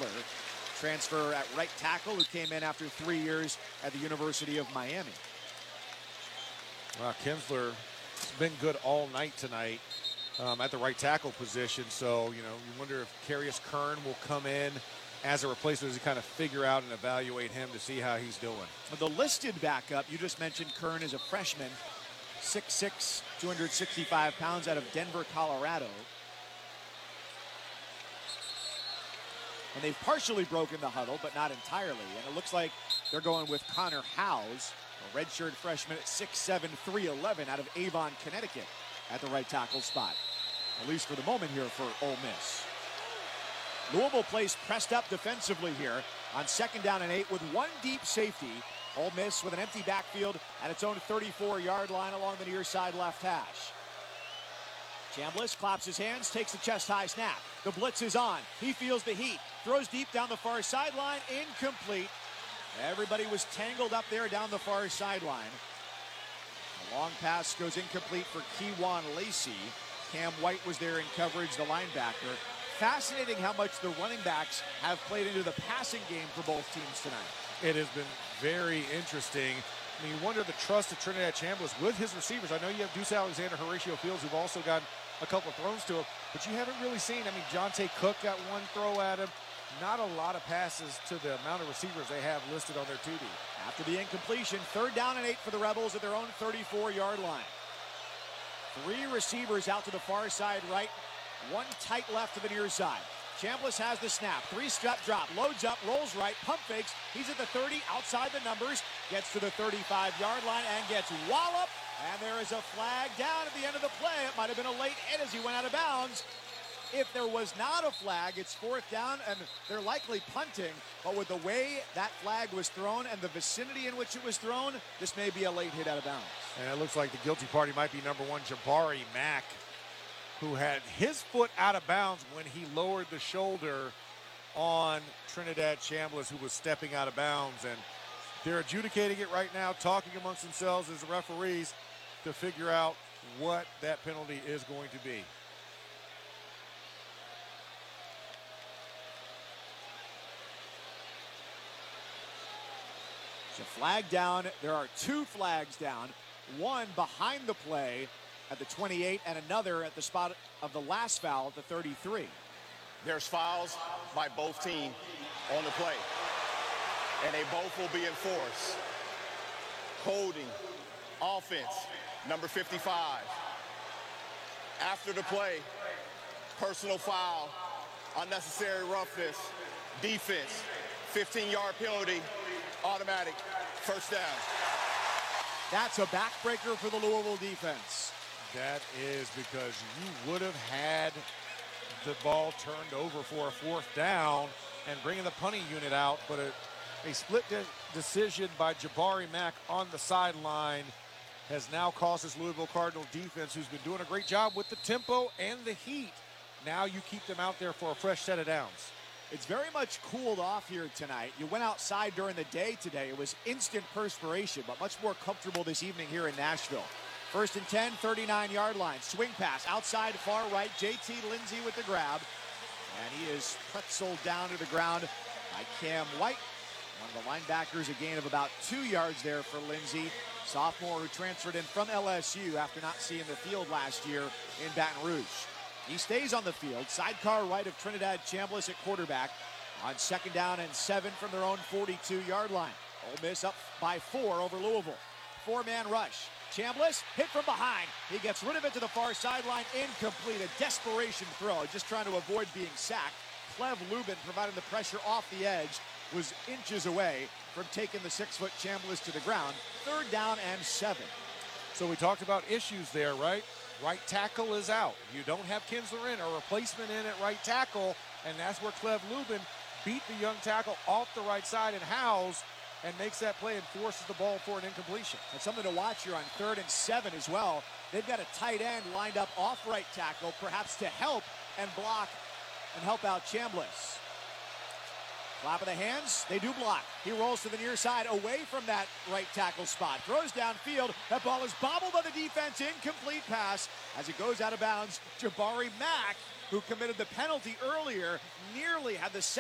Kinsler, transfer at right tackle, who came in after 3 years at the University of Miami. Well, Kinsler's been good all night tonight at the right tackle position. So, you wonder if Carius Kern will come in as a replacement as you kind of figure out and evaluate him to see how he's doing. The listed backup, you just mentioned Kern is a freshman, 6'6", 265 pounds, out of Denver, Colorado. And they've partially broken the huddle, but not entirely. And it looks like they're going with Connor Howes, a redshirt freshman at 6'7", 311, out of Avon, Connecticut, at the right tackle spot. At least for the moment here for Ole Miss. Louisville plays pressed up defensively here on 2nd down and 8 with one deep safety. Ole Miss with an empty backfield at its own 34-yard line along the near side left hash. Chambliss claps his hands, takes the chest-high snap. The blitz is on. He feels the heat. Throws deep down the far sideline. Incomplete. Everybody was tangled up there down the far sideline. The long pass goes incomplete for Kewan Lacey. Cam White was there in coverage, the linebacker. Fascinating how much the running backs have played into the passing game for both teams tonight. It has been very interesting. I mean, you wonder the trust of Trinidad Chambliss with his receivers. I know you have Deuce Alexander, Horatio Fields, who've also got a couple of throws to him, but you haven't really seen, Jonte Cook got one throw at him. Not a lot of passes to the amount of receivers they have listed on their 2D. After the incompletion, 3rd down and 8 for the Rebels at their own 34-yard line. 3 receivers out to the far side right, 1 tight left to the near side. Chambliss has the snap, 3-step drop, loads up, rolls right, pump fakes. He's at the 30, outside the numbers, gets to the 35-yard line and gets walloped. And there is a flag down at the end of the play. It might have been a late hit as he went out of bounds. If there was not a flag, it's 4th down, and they're likely punting. But with the way that flag was thrown and the vicinity in which it was thrown, this may be a late hit out of bounds. And it looks like the guilty party might be number 1, Jabari Mack, who had his foot out of bounds when he lowered the shoulder on Trinidad Chambliss, who was stepping out of bounds. And they're adjudicating it right now, talking amongst themselves as the referees to figure out what that penalty is going to be. So flag down. There are 2 flags down, one behind the play at the 28 and another at the spot of the last foul at the 33. There's fouls by both teams on the play, and they both will be enforced. Holding, offense, number 55. After the play, personal foul, unnecessary roughness, defense, 15-yard penalty, automatic, 1st down. That's a backbreaker for the Louisville defense. That is because you would have had the ball turned over for a 4th down and bringing the punting unit out, but a split decision by Jabari Mack on the sideline has now cost this Louisville Cardinal defense, who's been doing a great job with the tempo and the heat. Now you keep them out there for a fresh set of downs. It's very much cooled off here tonight. You went outside during the day today. It was instant perspiration, but much more comfortable this evening here in Nashville. 1st and 10, 39-yard line. Swing pass outside far right. J.T. Lindsey with the grab. And he is pretzeled down to the ground by Cam White. One of the linebackers, a gain of about 2 yards there for Lindsey. Sophomore who transferred in from LSU after not seeing the field last year in Baton Rouge. He stays on the field. Sidecar right of Trinidad Chambliss at quarterback on 2nd down and 7 from their own 42-yard line. Ole Miss up by 4 over Louisville. 4-man rush. Chambliss hit from behind. He gets rid of it to the far sideline. Incomplete. A desperation throw. Just trying to avoid being sacked. Clev Lubin providing the pressure off the edge. Was inches away from taking the 6-foot Chambliss to the ground. 3rd down and 7. So we talked about issues there, right? Right tackle is out. You don't have Kinsler in, a replacement in at right tackle, and that's where Clev Lubin beat the young tackle off the right side and Howes and makes that play and forces the ball for an incompletion. And something to watch here on 3rd and 7 as well. They've got a tight end lined up off right tackle, perhaps to help and block and help out Chambliss. Clap of the hands, they do block. He rolls to the near side, away from that right tackle spot. Throws downfield, that ball is bobbled by the defense, incomplete pass. As it goes out of bounds, Jabari Mack, who committed the penalty earlier, nearly had the